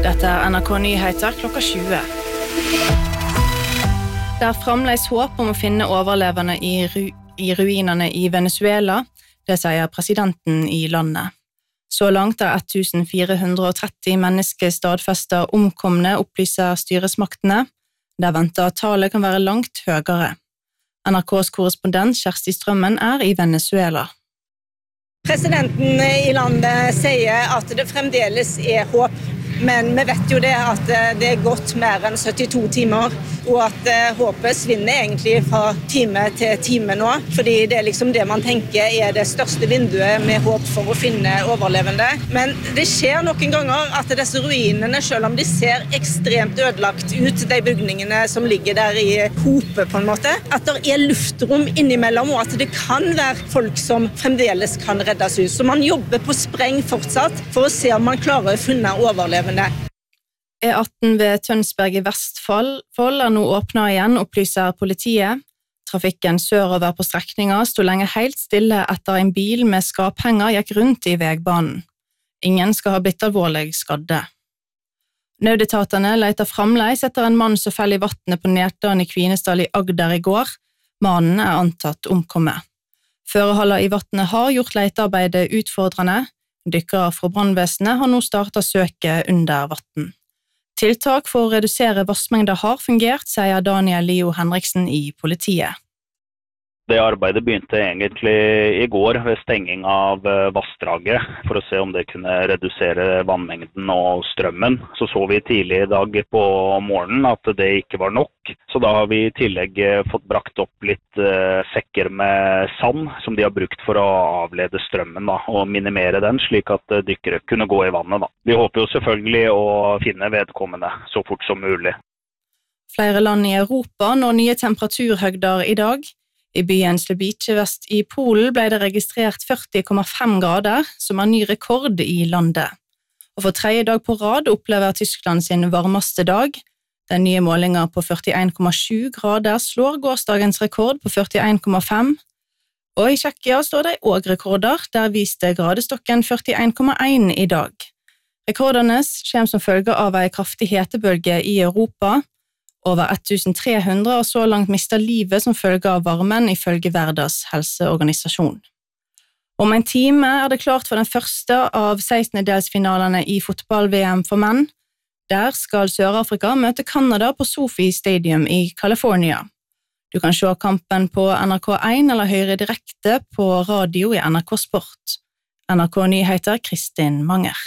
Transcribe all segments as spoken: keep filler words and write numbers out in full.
Dette er N R K Nyheter klokka tjue. Det er fremdeles håp om å finne overlevende i, ru i ruinene i Venezuela, det sier presidenten i landet. Så langt er ett tusen fire hundre og tretti mennesker stadfestet omkomne, opplyser styresmaktene. Det venter at tallet kan være langt høyere. N R K's korrespondent Kjersti Strømmen er i Venezuela. Presidenten i landet sier at det fremdeles er håp, men vi vet jo det at det er gått mer enn syttito timer, og at håpet svinner egentlig fra time til time nå, fordi det er liksom det man tenker er det største vinduet med håp for å finne overlevende. Men det skjer noen ganger at disse ruinene, selv om de ser ekstremt ødelagt ut, de bygningene som ligger der i hope på en måte, at det er luftrom innimellom, og at det kan være folk som fremdeles kan reddes ut. Så man jobber på spreng fortsatt for å se om man klarer å finne overlevende. E atten ved Tønsberg i Vestfold er nå åpnet igjen, opplyser politiet. Trafikken sørover på strekninger stod lenge helt stille etter en bil med skaphenger gikk rundt i vegbanen. Ingen skal ha blitt alvorlig skadde. Nødetatene leter fremdeles etter en mann som fell i vattnet på Nertdalen i Kvinesdal i Agder i går. Mannen er antatt omkommet. Føreholdet i vattnet har gjort letearbeidet utfordrende. Dykkere fra brannvesenet har nå startet søket under vatten. Tiltak for å redusere vassmengder har fungert, sier Daniel Leo Henriksen i politiet. Det arbeidet begynte egentlig i går ved stenging av vassdraget for å se om det kunne redusere vannmengden og strømmen. Så så vi tidlig i dag på morgenen at det ikke var nok. Så da har vi i tillegg fått brakt opp litt sekker med sand som de har brukt for å avlede strømmen da, og minimere den slik at dykkere kunne gå i vannet. Da. Vi håper jo selvfølgelig å finne vedkommende så fort som mulig. Flere land i Europa når nye temperaturhøgder i dag. I byen Slebice vest i Polen ble det registrert førti komma fem grader, som er ny rekord i landet. Og for tredje dag på rad opplever Tyskland sin varmeste dag. Den nye målingen på førtien komma sju grader slår gårsdagens rekord på førtien komma fem. Og i Tsjekkia står det også rekorder, der viste gradestokken førtien komma en i dag. Rekordene kommer som følge av en kraftig hetebølge i Europa. Over ett tusen tre hundre har så langt mistet livet som følge av varmen ifølge Verdens helseorganisasjon. Om en time er det klart for den første av sekstendedelsfinalene i fotball-V M for menn. Der skal Sør-Afrika møte Canada på Sophie Stadium i California. Du kan se kampen på N R K én eller høre direkte på radio i N R K Sport. N R K Nyheter, Kristin Manger.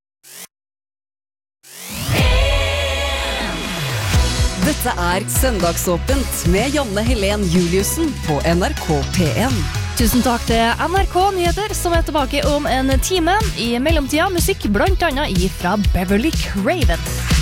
Dette er Søndagsåpent med Janne Helen Juliussen på N R K P en. Tusen takk til N R K Nyheter, som er tilbake om en time. I mellomtida musikk blant annet fra Beverly Craven.